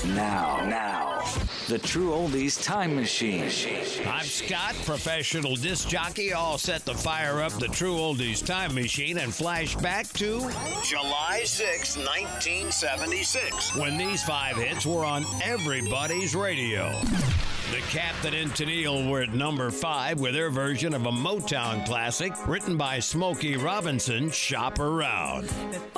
Now, the True Oldies Time Machine. I'm Scott, professional disc jockey, all set to fire up the True Oldies Time Machine and flash back to July 6, 1976. when these 5 hits were on everybody's radio. The Captain and Tennille were at number 5 with their version of a Motown classic written by Smokey Robinson, Shop Around.